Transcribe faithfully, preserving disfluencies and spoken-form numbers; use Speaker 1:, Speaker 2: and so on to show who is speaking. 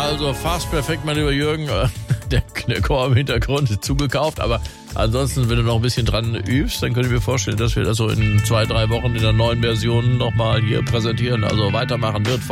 Speaker 1: also fast perfekt, mein lieber Jürgen. Der, der Chor im Hintergrund ist zugekauft, aber ansonsten, wenn du noch ein bisschen dran übst, dann könnte ich mir vorstellen, dass wir das so in zwei, drei Wochen in der neuen Version nochmal hier präsentieren. Also weitermachen wird